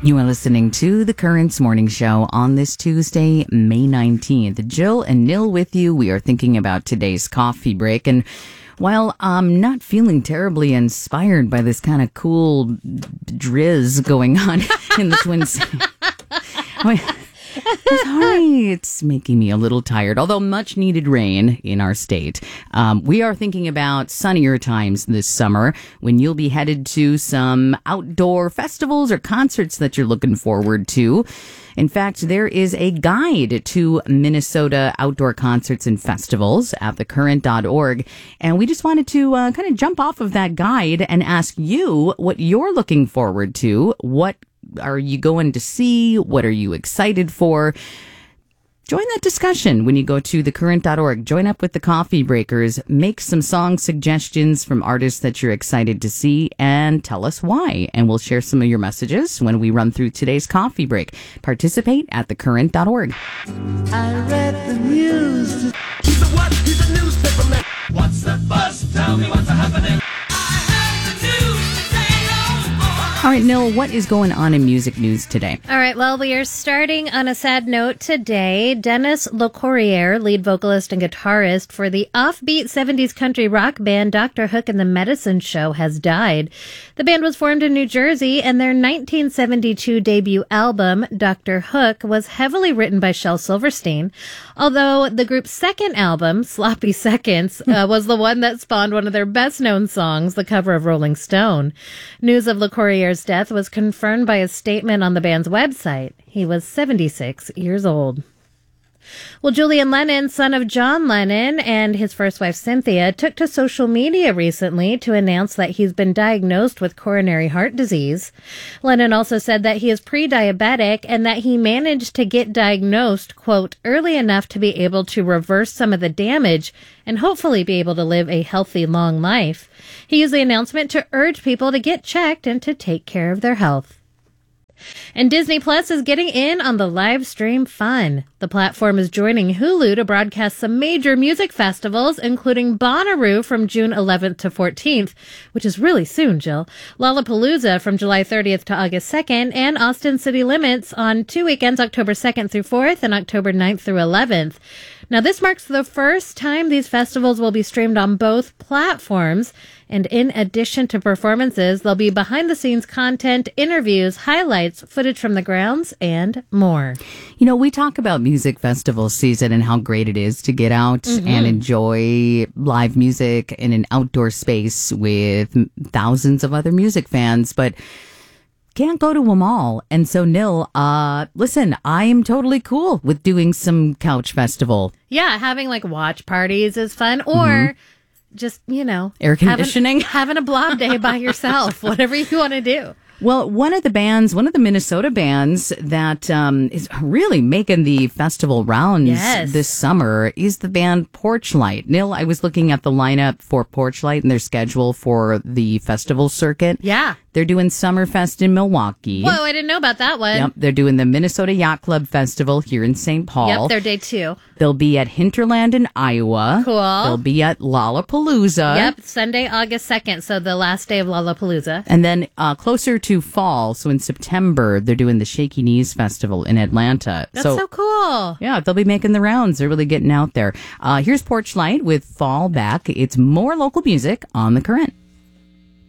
You are listening to the Currents Morning Show on this Tuesday, May 19th. Jill and Nil with you. We are thinking about today's coffee break. And while I'm not feeling terribly inspired by this kind of cool drizz going on in the Twin Cities, sorry, it's making me a little tired, although much needed rain in our state. We are thinking about sunnier times this summer when you'll be headed to some outdoor festivals or concerts that you're looking forward to. In fact, there is a guide to Minnesota outdoor concerts and festivals at thecurrent.org. And we just wanted to kind of jump off of that guide and ask you what you're looking forward to. What are you going to see? What are you excited for? Join that discussion when you go to thecurrent.org. Join up with the Coffee Breakers. Make some song suggestions from artists that you're excited to see and tell us why. And we'll share some of your messages when we run through today's coffee break. Participate at thecurrent.org. I read the news. He's a what? He's a newspaper man. What's the buzz? Tell me what's happening. All right, Nil, what is going on in music news today? All right, well, we are starting on a sad note today. Dennis LeCourrier, lead vocalist and guitarist for the offbeat 70s country rock band Dr. Hook and the Medicine Show, has died. The band was formed in New Jersey, and their 1972 debut album, Dr. Hook, was heavily written by Shel Silverstein, although the group's second album, Sloppy Seconds, was the one that spawned one of their best-known songs, the cover of Rolling Stone. News of LeCourrier's death was confirmed by a statement on the band's website. He was 76 years old. Well, Julian Lennon, son of John Lennon and his first wife Cynthia, took to social media recently to announce that he's been diagnosed with coronary heart disease. Lennon also said that he is pre-diabetic and that he managed to get diagnosed, quote, early enough to be able to reverse some of the damage and hopefully be able to live a healthy, long life. He used the announcement to urge people to get checked and to take care of their health. And Disney Plus is getting in on the live stream fun. The platform is joining Hulu to broadcast some major music festivals, including Bonnaroo from June 11th to 14th, which is really soon, Jill, Lollapalooza from July 30th to August 2nd, and Austin City Limits on 2 weekends, October 2nd through 4th and October 9th through 11th. Now, this marks the first time these festivals will be streamed on both platforms. And in addition to performances, there'll be behind-the-scenes content, interviews, highlights, footage from the grounds, and more. You know, we talk about music festival season and how great it is to get out and enjoy live music in an outdoor space with thousands of other music fans, but can't go to them all. And so, Nil, listen, I am totally cool with doing some couch festival. Yeah, having like watch parties is fun, or just, you know, air conditioning, having a blob day by yourself, whatever you want to do. Well, one of the Minnesota bands that is really making the festival rounds this summer is the band Porchlight. Nil, I was looking at the lineup for Porchlight and their schedule for the festival circuit. Yeah. They're doing Summerfest in Milwaukee. Whoa, I didn't know about that one. Yep, they're doing the Minnesota Yacht Club Festival here in St. Paul. Yep, they're day 2. They'll be at Hinterland in Iowa. Cool. They'll be at Lollapalooza. Yep, Sunday, August 2nd, so the last day of Lollapalooza. And then closer to fall, so in September, they're doing the Shaky Knees Festival in Atlanta. That's so cool. Yeah, they'll be making the rounds. They're really getting out there. Here's Porchlight with Fall Back. It's more local music on The Current.